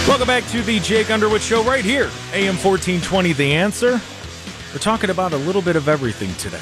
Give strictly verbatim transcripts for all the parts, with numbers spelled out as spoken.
Welcome back to the Jake Underwood Show right here, A M fourteen twenty, The Answer. We're talking about a little bit of everything today.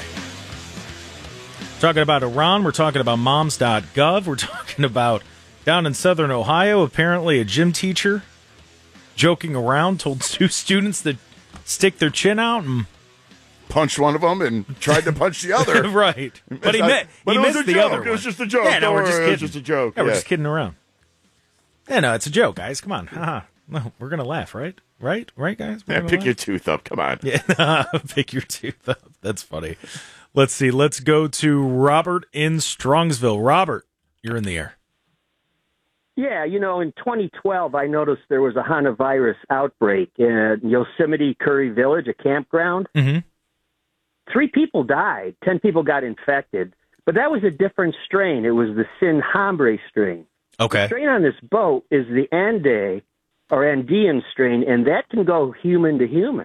We're talking about Iran. We're talking about moms dot gov. We're talking about down in southern Ohio, apparently a gym teacher joking around told two students to stick their chin out and punched one of them and tried to punch the other. Right. But he, I, met, but he it was missed a the joke. other one. It was just a joke. Yeah, no, we're just It kidding. was just a joke. Yeah, yeah. we're just kidding around. Yeah, no, it's a joke, guys. Come on. Haha. No, we're going to laugh, right? Right? Right, guys? We're Yeah, gonna pick laugh? your tooth up. Come on. Yeah, pick your tooth up. That's funny. Let's see. Let's go to Robert in Strongsville. Robert, you're in the air. Yeah, you know, in twenty twelve, I noticed there was a hantavirus outbreak in Yosemite Curry Village, a campground. Mm-hmm. Three people died. Ten people got infected. But that was a different strain. It was the Sin Hambre strain. Okay. The strain on this boat is the Ande or Andean strain, and that can go human to human.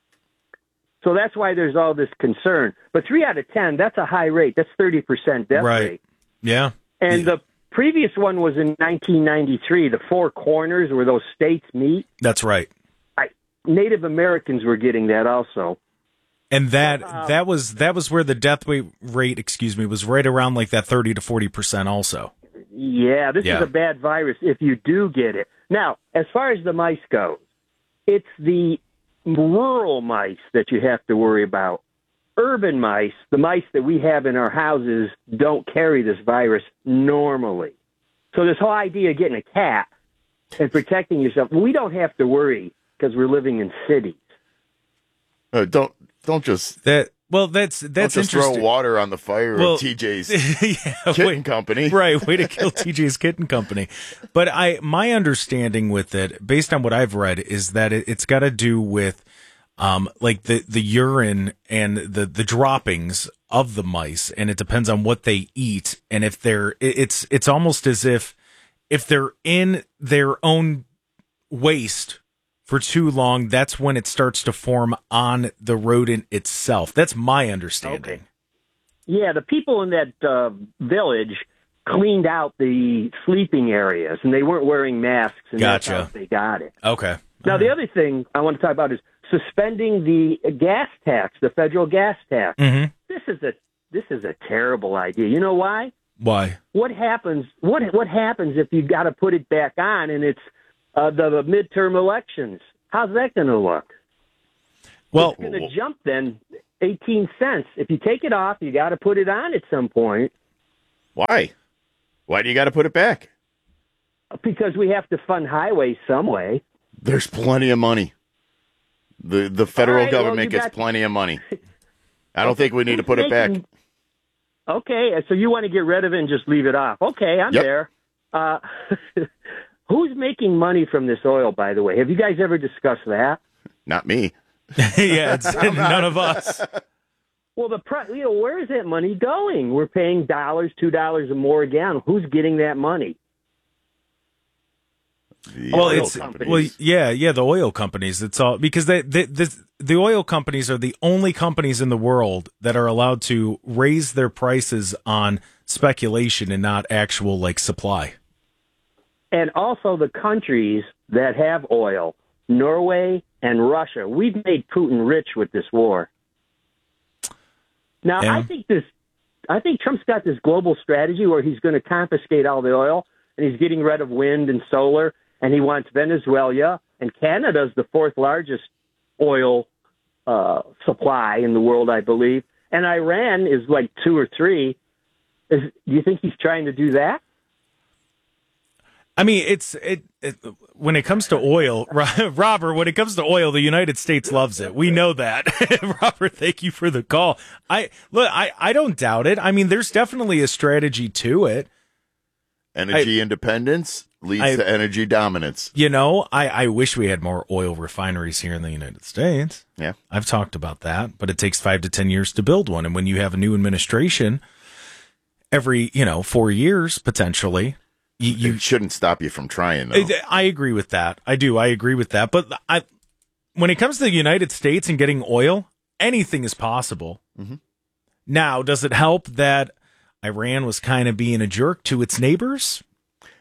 So that's why there's all this concern. But three out of ten, that's a high rate. That's thirty percent death Right. rate. Yeah. And Yeah. the previous one was in nineteen ninety-three, the Four Corners where those states meet. That's right. I, Native Americans were getting that also. And that Uh, that was that was where the death rate, rate, excuse me, was right around like that thirty to forty percent also. Yeah, this Yeah. is a bad virus if you do get it. Now, as far as the mice goes, it's the rural mice that you have to worry about. Urban mice, the mice that we have in our houses, don't carry this virus normally. So this whole idea of getting a cat and protecting yourself, we don't have to worry because we're living in cities. Uh, don't don't just That well, that's don't that's just throw interesting. water on the fire Well, of T J's yeah, kitten wait, company. right? Way to kill T J's Kitten Company. But I, my understanding with it, based on what I've read, is that it, it's got to do with, um, like the the urine and the the droppings of the mice, and it depends on what they eat, and if they're, it- it's it's almost as if if they're in their own waste for too long, that's when it starts to form on the rodent itself. That's my understanding. Okay. Yeah, the people in that uh, village cleaned out the sleeping areas, and they weren't wearing masks, and Gotcha. that's how they got it. Okay. Now, the other thing I want to talk about is suspending the gas tax, the federal gas tax. Mm-hmm. This is a this is a terrible idea. You know why? Why? What happens? What what happens if you got to put it back on and it's uh, the, the midterm elections? How's that going to look? Well, It's going to jump then eighteen cents. If you take it off, you got to put it on at some point Why? Why do you got to put it back? because we have to fund highways some way. There's plenty of money. The the federal All right, well, government you gets got- plenty of money. I don't think we need to put it back. Okay, so you want to get rid of it and just leave it off. Okay, I'm Yep. there. Uh, who's making money from this oil, by the way? Have you guys ever discussed that? Not me. yeah, it's none of us. Well, the pri- you know, where is that money going? We're paying dollars, two dollars or more again. Who's getting that money? The Well, oil it's companies. well, yeah, yeah. The oil companies. It's all because they, they, this, the oil companies are the only companies in the world that are allowed to raise their prices on speculation and not actual like supply. And also the countries that have oil, Norway and Russia. We've made Putin rich with this war. Now, Yeah. I think this, I think Trump's got this global strategy where he's going to confiscate all the oil, and he's getting rid of wind and solar, and he wants Venezuela, and Canada's the fourth largest oil uh, supply in the world, I believe, and Iran is like two or three. Is, do you think he's trying to do that? I mean, it's it, it when it comes to oil, Robert. When it comes to oil, the United States loves it. We know that, Robert. Thank you for the call. I look, I I don't doubt it. I mean, there's definitely a strategy to it. Energy independence leads I- to energy dominance. You know, I, I wish we had more oil refineries here in the United States. Yeah. I've talked about that, but it takes five to ten years to build one. And when you have a new administration every, you know, four years potentially, you, you It shouldn't stop you from trying, though. I, I agree with that. I do. I agree with that. But I, when it comes to the United States and getting oil, anything is possible. Mm-hmm. Now, does it help that Iran was kind of being a jerk to its neighbors?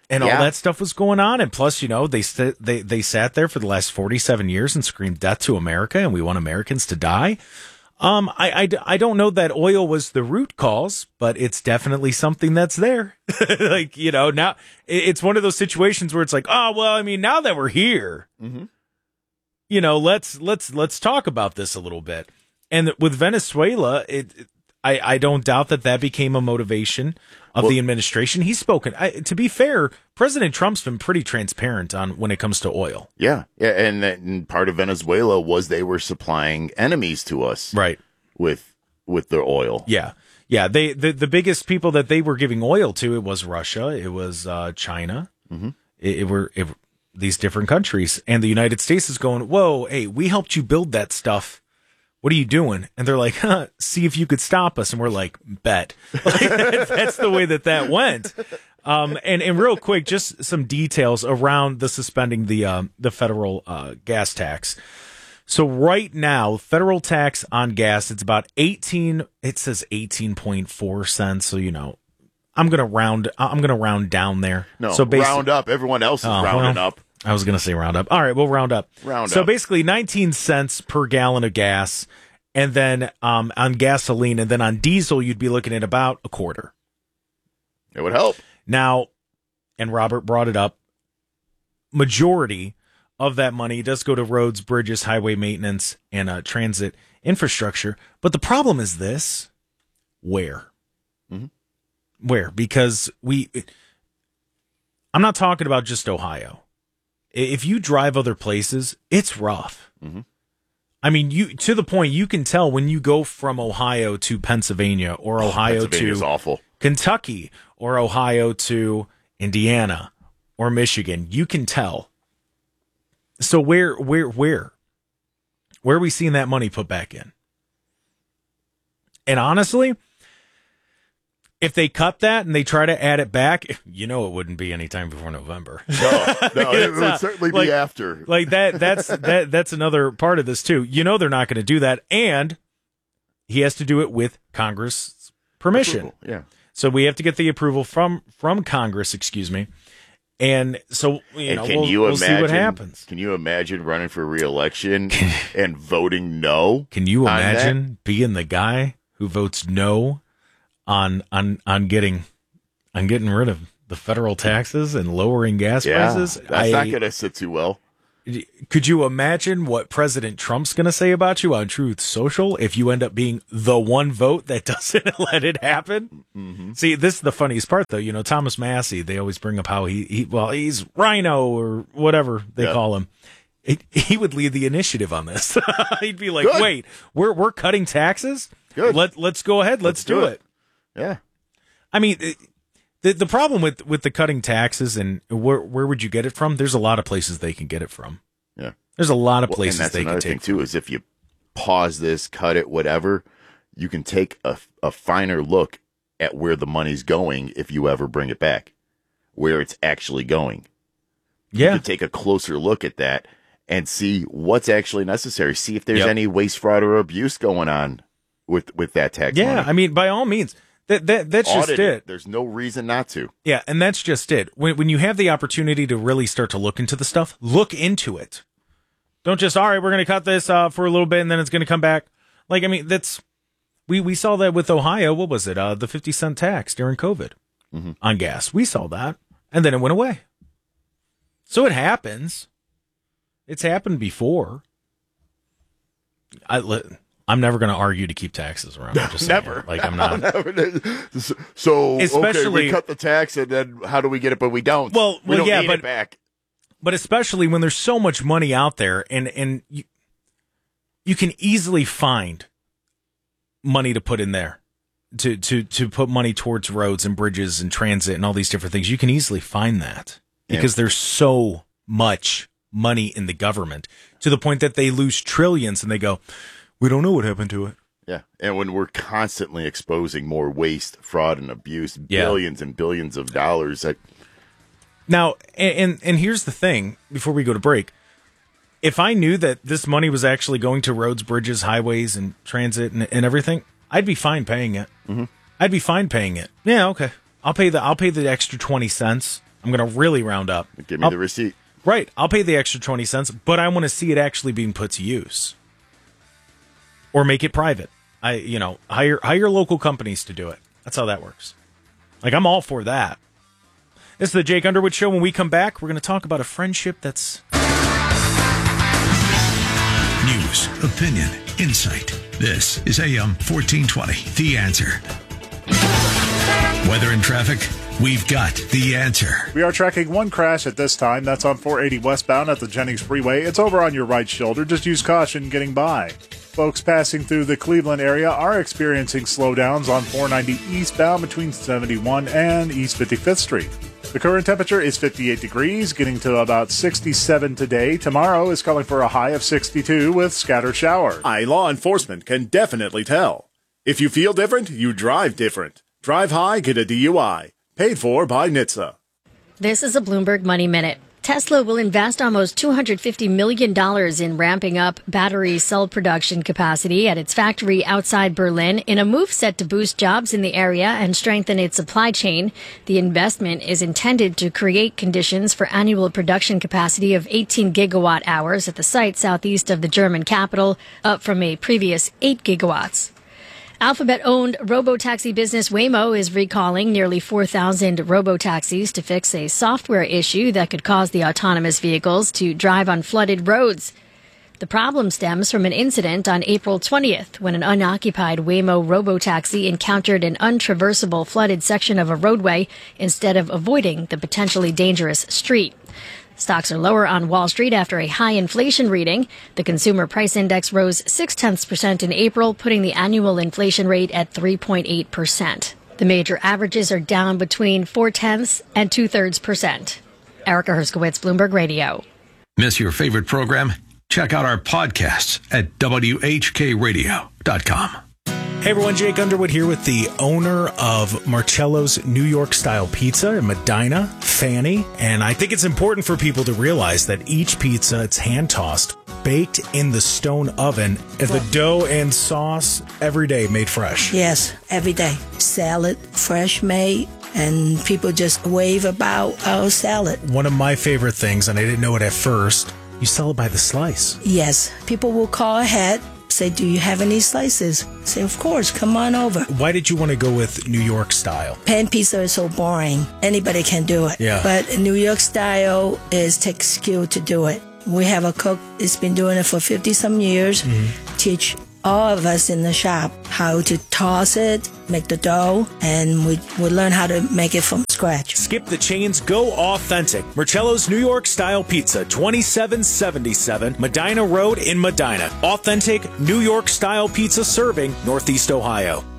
And Yeah. all that stuff was going on. And plus, you know, they, st- they, they sat there for the last forty-seven years and screamed death to America and we want Americans to die. Um, I, I, I don't know that oil was the root cause, but it's definitely something that's there. Like, you know, now it- it's one of those situations where it's like, oh, well, I mean, now that we're here, Mm-hmm. you know, let's, let's, let's talk about this a little bit. And with Venezuela, it, it I, I don't doubt that that became a motivation of Well- the administration. He's spoken. I, to be fair, President Trump's been pretty transparent on when it comes to oil. Yeah, yeah, and, and part of Venezuela was they were supplying enemies to us, Right. with with their oil. Yeah. Yeah. They the, the biggest people that they were giving oil to, it was Russia, it was uh, China, Mm-hmm. it, it were it, these different countries. And the United States is going, whoa, hey, we helped you build that stuff. What are you doing? And they're like, huh, see if you could stop us. And we're like, bet. Like, that's the way that that went. Um, and, and real quick, just some details around the suspending the, um, the federal, uh, gas tax. So right now, federal tax on gas, it's about eighteen, it says eighteen point four cents. So, you know, I'm going to round, I'm going to round down there. No, so basi- round up. Everyone else is Oh, rounding well, up. I was going to say round up. All right, we'll round up. Round so up. basically nineteen cents per gallon of gas. And then um, on gasoline and then on diesel, you'd be looking at about a quarter. It would help. Now, and Robert brought it up, majority of that money does go to roads, bridges, highway maintenance, and uh, transit infrastructure. But the problem is this: where? Mm-hmm. Where? Because we, I'm not talking about just Ohio. If you drive other places, it's rough. Mm-hmm. I mean, you to the point you can tell when you go from Ohio to Pennsylvania or Ohio Pennsylvania's to awful. Kentucky or Ohio to Indiana or Michigan, you can tell. So where, where, where, where are we seeing that money put back in? And honestly, if they cut that and they try to add it back, you know, it wouldn't be any time before November. No, no, it It's would not- certainly like- be after. Like that, that's, that, that's another part of this too. You know, they're not going to do that. And he has to do it with Congress permission. Approval, yeah. So we have to get the approval from, from Congress, excuse me. And so, you And know, can we'll, you we'll imagine, see what happens. Can you imagine running for re-election and voting no? Can you on that? imagine being the guy who votes no on, on, on getting, on getting rid of the federal taxes and lowering gas Yeah, prices? that's I- not going to sit too well. Could you imagine what President Trump's going to say about you on Truth Social if you end up being the one vote that doesn't let it happen? Mm-hmm. See, this is the funniest part, though. You know, Thomas Massey, they always bring up how he, he well, he's Rhino or whatever they Yeah. call him. It, he would lead the initiative on this. He'd be like, Good. wait, we're we're cutting taxes? Good. Let, let's go ahead. Let's, Let's do, do it. it. Yeah. I mean, it, the the problem with, with the cutting taxes and where where would you get it from? There's a lot of places they can get it from. Yeah. There's a lot of Well, places and that's they can another take thing too, is if you pause this, cut it, whatever, you can take a, a finer look at where the money's going if you ever bring it back, where it's actually going. Yeah. You can take a closer look at that and see what's actually necessary. See if there's Yep. any waste, fraud, or abuse going on with with that tax Yeah, money. I mean, by all means, that that that's just Audit it. There's no reason not to. Yeah, and that's just it. When when you have the opportunity to really start to look into the stuff, look into it. Don't just all right, we're going to cut this uh, for a little bit and then it's going to come back. Like, I mean, that's we we saw that with Ohio. What was it? Uh, the fifty cent tax during COVID Mm-hmm. on gas. We saw that, and then it went away. So it happens. It's happened before. I. li- I'm never going to argue to keep taxes around. I'm just saying. Never. Like I'm not. So okay, Especially- we cut the tax, and then how do we get it? But we don't. Well, we well, don't yeah, need but- it back. But especially when there's so much money out there, and and you, you can easily find money to put in there, to to to put money towards roads and bridges and transit and all these different things. You can easily find that because there's so much money in the government to the point that they lose trillions and they go, we don't know what happened to it. Yeah, and when we're constantly exposing more waste, fraud, and abuse, Yeah. billions and billions of dollars, that Now, and, and and here's the thing, before we go to break, if I knew that this money was actually going to roads, bridges, highways, and transit and, and everything, I'd be fine paying it. Mm-hmm. I'd be fine paying it. Yeah, okay. I'll pay the I'll pay the extra twenty cents I'm going to really round up. Give me I'll, the receipt. Right. I'll pay the extra twenty cents, but I want to see it actually being put to use. Or make it private. I, you know, hire hire local companies to do it. That's how that works. Like, I'm all for that. This is the Jake Underwood Show. When we come back, we're going to talk about a friendship that's... News, opinion, insight. This is A M fourteen twenty, The Answer. Weather and traffic, we've got the answer. We are tracking one crash at this time. That's on four eighty westbound at the Jennings Freeway. It's over on your right shoulder. Just use caution getting by. Folks passing through the Cleveland area are experiencing slowdowns on four ninety eastbound between seventy-one and East fifty-fifth Street. The current temperature is fifty-eight degrees, getting to about sixty-seven today. Tomorrow is calling for a high of sixty-two with scattered showers. I, law enforcement, can definitely tell. If you feel different, you drive different. Drive high, get a D U I. Paid for by N H T S A. This is a Bloomberg Money Minute. Tesla will invest almost two hundred fifty million dollars in ramping up battery cell production capacity at its factory outside Berlin in a move set to boost jobs in the area and strengthen its supply chain. The investment is intended to create conditions for annual production capacity of eighteen gigawatt hours at the site southeast of the German capital, up from a previous eight gigawatts. Alphabet-owned robo-taxi business Waymo is recalling nearly four thousand robo-taxis to fix a software issue that could cause the autonomous vehicles to drive on flooded roads. The problem stems from an incident on April twentieth when an unoccupied Waymo robo-taxi encountered an untraversable flooded section of a roadway instead of avoiding the potentially dangerous street. Stocks are lower on Wall Street after a high inflation reading. The consumer price index rose six tenths percent in April, putting the annual inflation rate at three point eight percent. The major averages are down between four tenths and two thirds percent. Erica Herskowitz, Bloomberg Radio. Miss your favorite program? Check out our podcasts at W H K radio dot com. Hey everyone, Jake Underwood here with the owner of Marcello's New York Style Pizza in Medina, Fanny. And I think it's important for people to realize that each pizza, it's hand-tossed, baked in the stone oven, and the dough and sauce every day made fresh. Yes, every day. Salad, fresh made, and people just rave about our salad. One of my favorite things, and I didn't know it at first, you sell it by the slice. Yes, people will call ahead. Say, do you have any slices? Say, of course, come on over. Why did you want to go with New York style? Pan pizza is so boring. Anybody can do it. Yeah. But New York style is takes skill to do it. We have a cook that's been doing it for fifty some years. Mm-hmm. Teach all of us in the shop how to toss it, make the dough, and we, we learn how to make it from scratch. Skip the chains, go authentic. Marcello's New York Style Pizza, twenty-seven seventy-seven Medina Road in Medina. Authentic New York Style Pizza serving Northeast Ohio.